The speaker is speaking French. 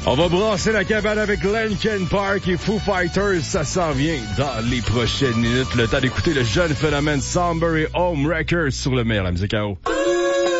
On va brasser la cabane avec Linkin Park et Foo Fighters. Ça s'en vient dans les prochaines minutes. Le temps d'écouter le jeune phénomène Somber et Home Wrecker sur le meilleur la musique à eau.